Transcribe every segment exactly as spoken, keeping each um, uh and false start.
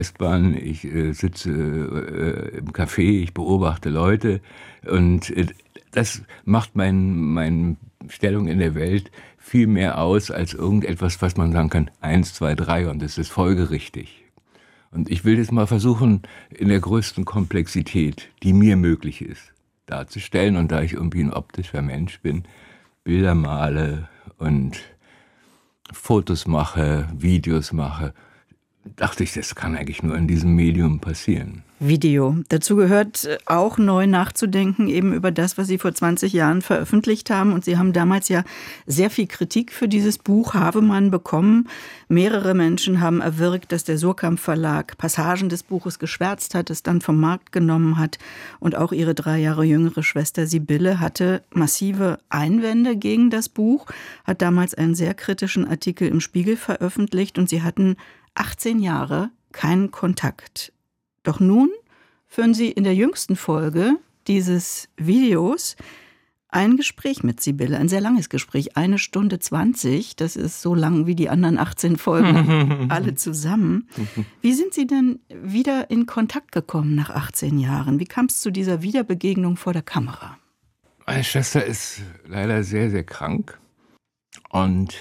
S-Bahn, ich äh, sitze äh, im Café, ich beobachte Leute und äh, das macht meine mein Stellung in der Welt viel mehr aus als irgendetwas, was man sagen kann, eins, zwei, drei und es ist folgerichtig. Und ich will jetzt mal versuchen, in der größten Komplexität, die mir möglich ist, darzustellen. Und da ich irgendwie ein optischer Mensch bin, Bilder male und Fotos mache, Videos mache, dachte ich, das kann eigentlich nur in diesem Medium passieren. Video. Dazu gehört auch neu nachzudenken eben über das, was Sie vor zwanzig Jahren veröffentlicht haben. Und Sie haben damals ja sehr viel Kritik für dieses Buch Havemann bekommen. Mehrere Menschen haben erwirkt, dass der Suhrkamp Verlag Passagen des Buches geschwärzt hat, es dann vom Markt genommen hat. Und auch Ihre drei Jahre jüngere Schwester Sibylle hatte massive Einwände gegen das Buch, hat damals einen sehr kritischen Artikel im Spiegel veröffentlicht und Sie hatten achtzehn Jahre keinen Kontakt. Doch nun führen Sie in der jüngsten Folge dieses Videos ein Gespräch mit Sibylle, ein sehr langes Gespräch, eine Stunde zwanzig, das ist so lang wie die anderen achtzehn Folgen alle zusammen. Wie sind Sie denn wieder in Kontakt gekommen nach achtzehn Jahren? Wie kam es zu dieser Wiederbegegnung vor der Kamera? Meine Schwester ist leider sehr, sehr krank und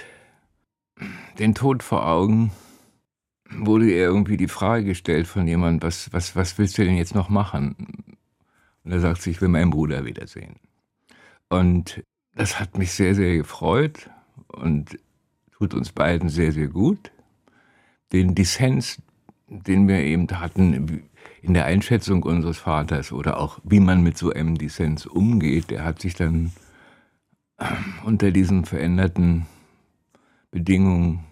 den Tod vor Augen wurde ihr irgendwie die Frage gestellt von jemandem, was, was, was willst du denn jetzt noch machen? Und er sagt sie, ich will meinen Bruder wiedersehen. Und das hat mich sehr, sehr gefreut und tut uns beiden sehr, sehr gut. Den Dissens, den wir eben hatten in der Einschätzung unseres Vaters oder auch wie man mit so einem Dissens umgeht, der hat sich dann unter diesen veränderten Bedingungen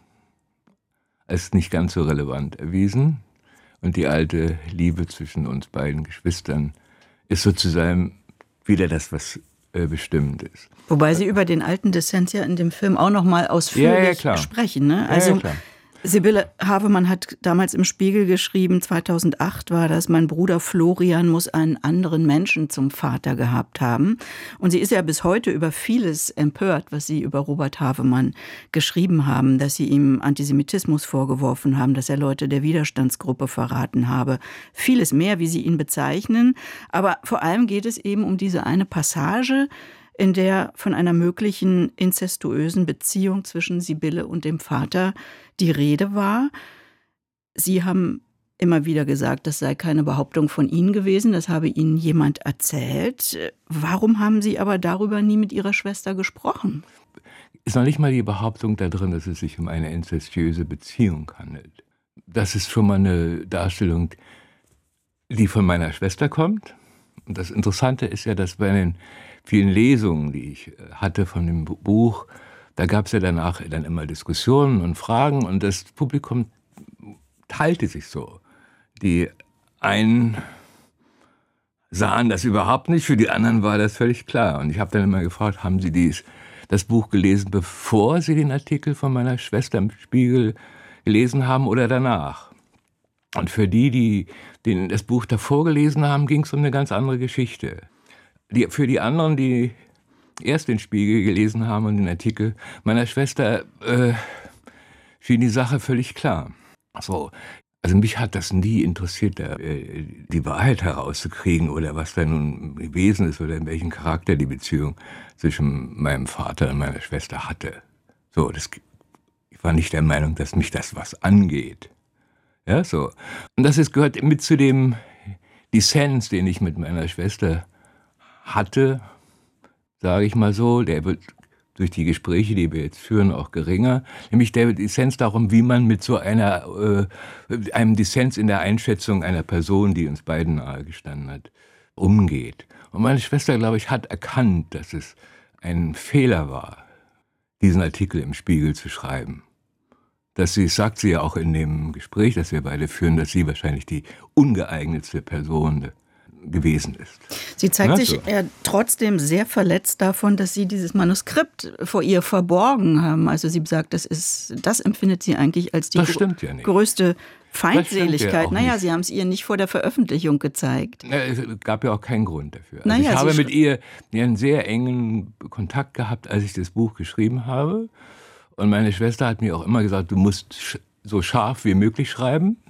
als nicht ganz so relevant erwiesen. Und die alte Liebe zwischen uns beiden Geschwistern ist sozusagen wieder das, was äh, bestimmt ist. Wobei Sie über den alten Dissens ja in dem Film auch noch mal ausführlich ja, ja, sprechen. Ne? Also ja, ja, klar. Sibylle Havemann hat damals im Spiegel geschrieben, zweitausendacht war das, mein Bruder Florian muss einen anderen Menschen zum Vater gehabt haben. Und sie ist ja bis heute über vieles empört, was Sie über Robert Havemann geschrieben haben, dass Sie ihm Antisemitismus vorgeworfen haben, dass er Leute der Widerstandsgruppe verraten habe. Vieles mehr, wie Sie ihn bezeichnen. Aber vor allem geht es eben um diese eine Passage, in der von einer möglichen inzestuösen Beziehung zwischen Sibylle und dem Vater die Rede war. Sie haben immer wieder gesagt, das sei keine Behauptung von Ihnen gewesen, das habe Ihnen jemand erzählt. Warum haben Sie aber darüber nie mit Ihrer Schwester gesprochen? Ist noch nicht mal die Behauptung da drin, dass es sich um eine inzestuöse Beziehung handelt. Das ist schon mal eine Darstellung, die von meiner Schwester kommt. Und das Interessante ist ja, dass bei den vielen Lesungen, die ich hatte von dem Buch, da gab es ja danach dann immer Diskussionen und Fragen und das Publikum teilte sich so. Die einen sahen das überhaupt nicht, für die anderen war das völlig klar. Und ich habe dann immer gefragt, haben Sie dies, das Buch gelesen, bevor Sie den Artikel von meiner Schwester im Spiegel gelesen haben oder danach? Und für die, die den, das Buch davor gelesen haben, ging es um eine ganz andere Geschichte. Die, für die anderen, die erst den Spiegel gelesen haben und den Artikel meiner Schwester, äh, schien die Sache völlig klar. So, also mich hat das nie interessiert, äh, die Wahrheit herauszukriegen oder was da nun gewesen ist oder in welchem Charakter die Beziehung zwischen meinem Vater und meiner Schwester hatte. So, das, ich war nicht der Meinung, dass mich das was angeht. Ja, so. Und das ist, gehört mit zu dem Dissens, den ich mit meiner Schwester hatte, sage ich mal so, der wird durch die Gespräche, die wir jetzt führen, auch geringer, nämlich der Dissens darum, wie man mit so einer, äh, einem Dissens in der Einschätzung einer Person, die uns beiden nahegestanden hat, umgeht. Und meine Schwester, glaube ich, hat erkannt, dass es ein Fehler war, diesen Artikel im Spiegel zu schreiben. Dass sie, sagt sie ja auch in dem Gespräch, das wir beide führen, dass sie wahrscheinlich die ungeeignetste Person gewesen ist. Sie zeigt sich so. ja trotzdem sehr verletzt davon, dass Sie dieses Manuskript vor ihr verborgen haben. Also sie sagt, das ist, das empfindet sie eigentlich als die gr- ja größte Feindseligkeit. Ja naja, nicht. Sie haben es ihr nicht vor der Veröffentlichung gezeigt. Ja, es gab ja auch keinen Grund dafür. Also naja, ich habe sie mit ihr einen sehr engen Kontakt gehabt, als ich das Buch geschrieben habe. Und meine Schwester hat mir auch immer gesagt, du musst so scharf wie möglich schreiben.